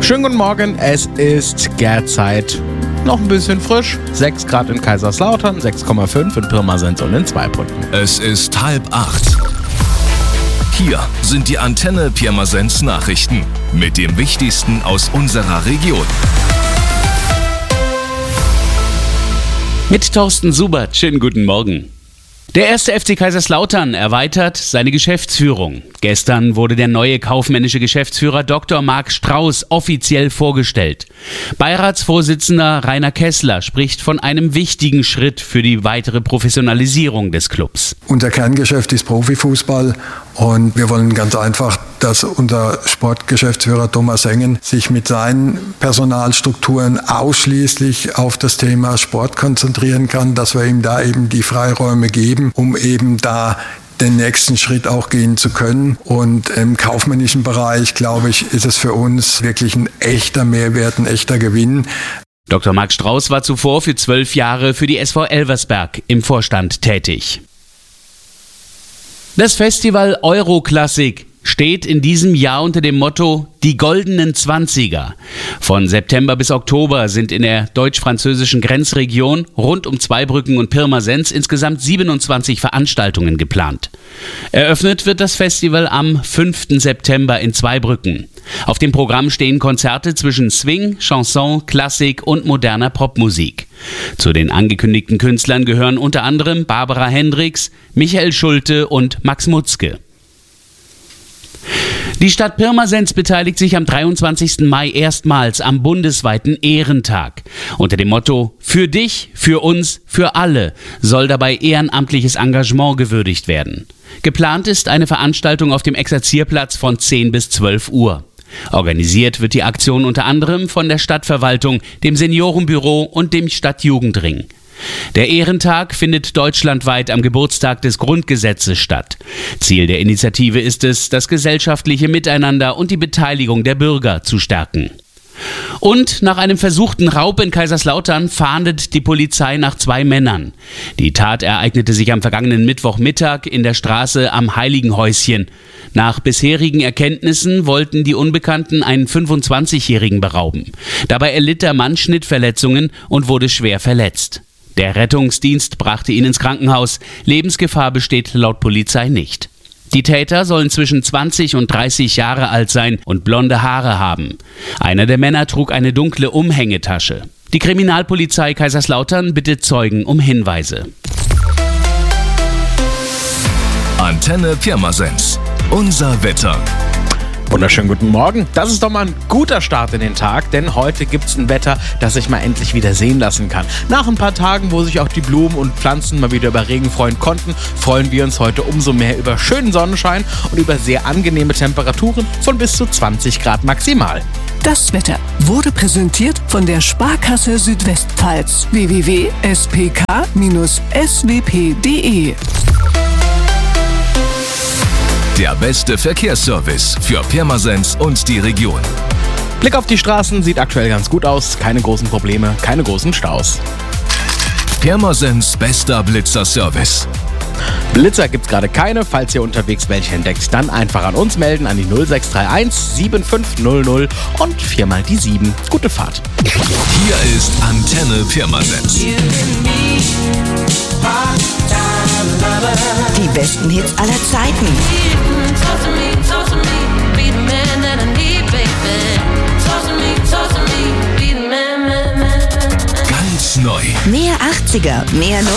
Schönen guten Morgen, es ist Gärzeit. Noch ein bisschen frisch, 6 Grad in Kaiserslautern, 6,5 in Pirmasens und in Zweibrücken. Es ist 7:30. Hier sind die Antenne Pirmasens Nachrichten mit dem Wichtigsten aus unserer Region. Mit Thorsten Subert, schönen guten Morgen. Der 1. FC Kaiserslautern erweitert seine Geschäftsführung. Gestern wurde der neue kaufmännische Geschäftsführer Dr. Marc Strauß offiziell vorgestellt. Beiratsvorsitzender Rainer Kessler spricht von einem wichtigen Schritt für die weitere Professionalisierung des Clubs. Unser Kerngeschäft ist Profifußball und wir wollen ganz einfach, dass unser Sportgeschäftsführer Thomas Engen sich mit seinen Personalstrukturen ausschließlich auf das Thema Sport konzentrieren kann, dass wir ihm da eben die Freiräume geben, um eben da den nächsten Schritt auch gehen zu können. Und im kaufmännischen Bereich, glaube ich, ist es für uns wirklich ein echter Mehrwert, ein echter Gewinn. Dr. Marc Strauß war zuvor für 12 Jahre für die SV Elversberg im Vorstand tätig. Das Festival Euroklassik steht in diesem Jahr unter dem Motto Die goldenen 20er. Von September bis Oktober sind in der deutsch-französischen Grenzregion rund um Zweibrücken und Pirmasens insgesamt 27 Veranstaltungen geplant. Eröffnet wird das Festival am 5. September in Zweibrücken. Auf dem Programm stehen Konzerte zwischen Swing, Chanson, Klassik und moderner Popmusik. Zu den angekündigten Künstlern gehören unter anderem Barbara Hendricks, Michael Schulte und Max Mutzke. Die Stadt Pirmasens beteiligt sich am 23. Mai erstmals am bundesweiten Ehrentag. Unter dem Motto Für dich, für uns, für alle soll dabei ehrenamtliches Engagement gewürdigt werden. Geplant ist eine Veranstaltung auf dem Exerzierplatz von 10 bis 12 Uhr. Organisiert wird die Aktion unter anderem von der Stadtverwaltung, dem Seniorenbüro und dem Stadtjugendring. Der Ehrentag findet deutschlandweit am Geburtstag des Grundgesetzes statt. Ziel der Initiative ist es, das gesellschaftliche Miteinander und die Beteiligung der Bürger zu stärken. Und nach einem versuchten Raub in Kaiserslautern fahndet die Polizei nach 2 Männern. Die Tat ereignete sich am vergangenen Mittwochmittag in der Straße am Heiligenhäuschen. Nach bisherigen Erkenntnissen wollten die Unbekannten einen 25-Jährigen berauben. Dabei erlitt der Mann Schnittverletzungen und wurde schwer verletzt. Der Rettungsdienst brachte ihn ins Krankenhaus. Lebensgefahr besteht laut Polizei nicht. Die Täter sollen zwischen 20 und 30 Jahre alt sein und blonde Haare haben. Einer der Männer trug eine dunkle Umhängetasche. Die Kriminalpolizei Kaiserslautern bittet Zeugen um Hinweise. Antenne Pirmasens. Unser Wetter. Wunderschönen guten Morgen. Das ist doch mal ein guter Start in den Tag, denn heute gibt's ein Wetter, das sich mal endlich wieder sehen lassen kann. Nach ein paar Tagen, wo sich auch die Blumen und Pflanzen mal wieder über Regen freuen konnten, freuen wir uns heute umso mehr über schönen Sonnenschein und über sehr angenehme Temperaturen von bis zu 20 Grad maximal. Das Wetter wurde präsentiert von der Sparkasse Südwestpfalz. www.spk-swp.de. Der beste Verkehrsservice für Pirmasens und die Region. Blick auf die Straßen sieht aktuell ganz gut aus. Keine großen Probleme, keine großen Staus. Pirmasens bester Blitzer-Service. Blitzer gibt's gerade keine. Falls ihr unterwegs welche entdeckt, dann einfach an uns melden an die 0631 7500 und 4 die 7. Gute Fahrt. Hier ist Antenne Pirmasens. Die besten Hits aller Zeiten. Ganz neu. Mehr 80er, mehr